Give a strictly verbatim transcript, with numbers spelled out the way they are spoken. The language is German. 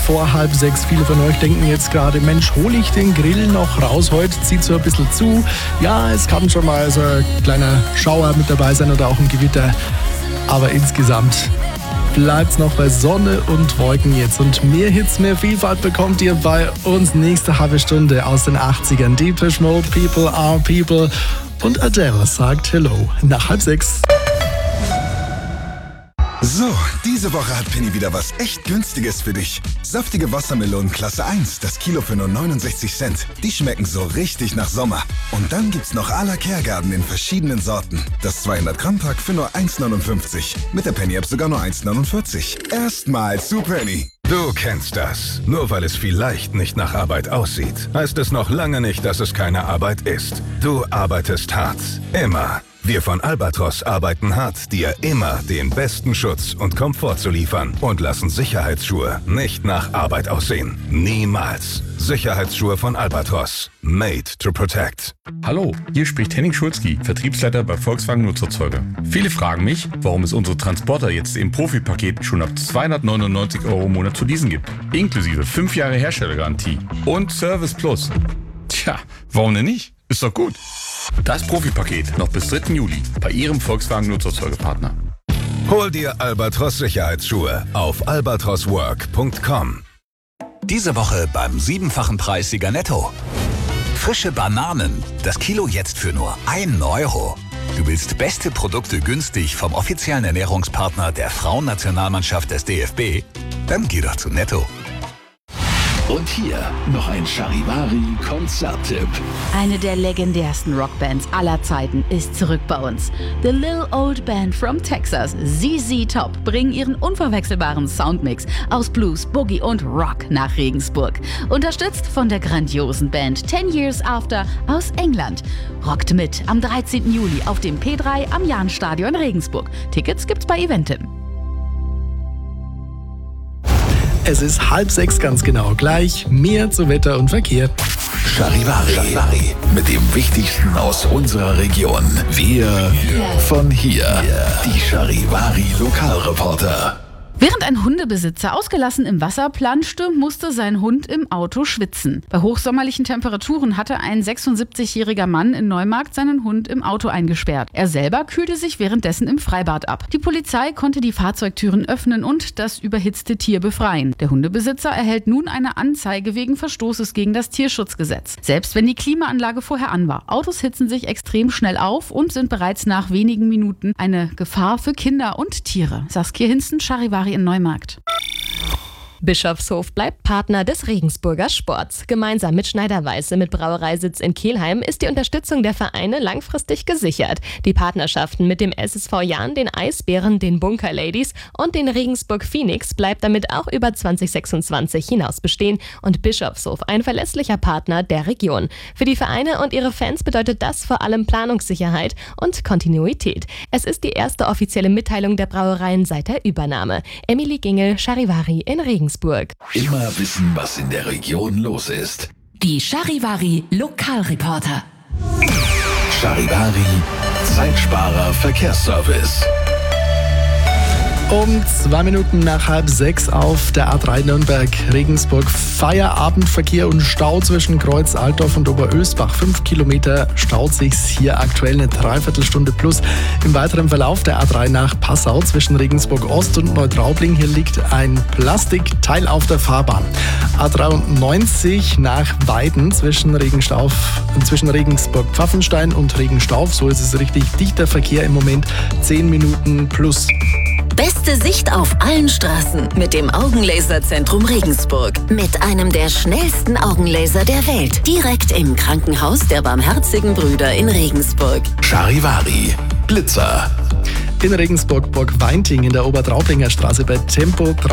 vor halb sechs. Viele von euch denken jetzt gerade, Mensch, hole ich den Grill noch raus? Heute zieht so ein bisschen zu. Ja, es kann schon mal so ein kleiner Schauer mit dabei sein oder auch ein Gewitter. Aber insgesamt bleibt's noch bei Sonne und Wolken jetzt. Und mehr Hits, mehr Vielfalt bekommt ihr bei uns nächste halbe Stunde aus den achtzigern. Depeche Mode, People Are People. Und Adele sagt Hello nach halb sechs. So, diese Woche hat Penny wieder was echt Günstiges für dich. Saftige Wassermelonen Klasse eins, das Kilo für nur neunundsechzig Cent. Die schmecken so richtig nach Sommer. Und dann gibt's noch à la Kergarten in verschiedenen Sorten. Das zweihundert Gramm Pack für nur eins neunundfünfzig. Mit der Penny-App sogar nur eins neunundvierzig. Erstmal zu Penny. Du kennst das. Nur weil es vielleicht nicht nach Arbeit aussieht, heißt es noch lange nicht, dass es keine Arbeit ist. Du arbeitest hart. Immer. Wir von Albatros arbeiten hart, dir immer den besten Schutz und Komfort zu liefern und lassen Sicherheitsschuhe nicht nach Arbeit aussehen. Niemals. Sicherheitsschuhe von Albatros. Made to protect. Hallo, hier spricht Henning Schulzki, Vertriebsleiter bei Volkswagen Nutzerzeuger. Viele fragen mich, warum es unsere Transporter jetzt im Profipaket schon ab zweihundertneunundneunzig Euro im Monat zu leasen gibt. Inklusive fünf Jahre Herstellergarantie und Service Plus. Tja, warum denn nicht? Ist doch gut. Das Profipaket noch bis dritten Juli bei Ihrem Volkswagen Nutzerzeugerpartner. Hol dir Albatros Sicherheitsschuhe auf albatros work punkt com. Diese Woche beim siebenfachen Preissieger Netto. Frische Bananen, das Kilo jetzt für nur ein Euro. Du willst beste Produkte günstig vom offiziellen Ernährungspartner der Frauennationalmannschaft des D F B? Dann geh doch zu Netto. Und hier noch ein Charivari-Konzerttipp. Eine der legendärsten Rockbands aller Zeiten ist zurück bei uns. The Little Old Band from Texas, Z Z Top, bringen ihren unverwechselbaren Soundmix aus Blues, Boogie und Rock nach Regensburg. Unterstützt von der grandiosen Band Ten Years After aus England. Rockt mit am dreizehnten Juli auf dem P drei am Jahnstadion Regensburg. Tickets gibt's bei Eventim. Es ist halb sechs ganz genau. Gleich mehr zu Wetter und Verkehr. Charivari, Charivari mit dem Wichtigsten aus unserer Region. Wir von hier. Die Charivari Lokalreporter. Während ein Hundebesitzer ausgelassen im Wasser planschte, musste sein Hund im Auto schwitzen. Bei hochsommerlichen Temperaturen hatte ein sechsundsiebzigjähriger Mann in Neumarkt seinen Hund im Auto eingesperrt. Er selber kühlte sich währenddessen im Freibad ab. Die Polizei konnte die Fahrzeugtüren öffnen und das überhitzte Tier befreien. Der Hundebesitzer erhält nun eine Anzeige wegen Verstoßes gegen das Tierschutzgesetz. Selbst wenn die Klimaanlage vorher an war. Autos hitzen sich extrem schnell auf und sind bereits nach wenigen Minuten eine Gefahr für Kinder und Tiere. Saskia Hinsten, Charivari in Neumarkt. Bischofshof bleibt Partner des Regensburger Sports. Gemeinsam mit Schneider-Weiße mit Brauereisitz in Kelheim ist die Unterstützung der Vereine langfristig gesichert. Die Partnerschaften mit dem S S V Jahn, den Eisbären, den Bunker Ladies und den Regensburg Phoenix bleibt damit auch über zwanzig sechsundzwanzig hinaus bestehen und Bischofshof ein verlässlicher Partner der Region. Für die Vereine und ihre Fans bedeutet das vor allem Planungssicherheit und Kontinuität. Es ist die erste offizielle Mitteilung der Brauereien seit der Übernahme. Emily Gingel, Charivari in Regensburg. Immer wissen, was in der Region los ist. Die Charivari Lokalreporter. Charivari Zeitsparer Verkehrsservice. Um zwei Minuten nach halb sechs auf der A drei Nürnberg-Regensburg. Feierabendverkehr und Stau zwischen Kreuz Altdorf und Oberösbach. Fünf Kilometer staut sich's hier aktuell eine Dreiviertelstunde plus. Im weiteren Verlauf der A drei nach Passau zwischen Regensburg Ost und Neutraubling. Hier liegt ein Plastikteil auf der Fahrbahn. A dreiundneunzig nach Weiden zwischen, Regenstauf, zwischen Regensburg-Pfaffenstein und Regenstauf. So ist es richtig. Dichter Verkehr im Moment. Zehn Minuten plus. Beste Sicht auf allen Straßen mit dem Augenlaserzentrum Regensburg. Mit einem der schnellsten Augenlaser der Welt. Direkt im Krankenhaus der Barmherzigen Brüder in Regensburg. Charivari Blitzer. In Regensburg Burg Weinting in der Obertraublinger Straße bei Tempo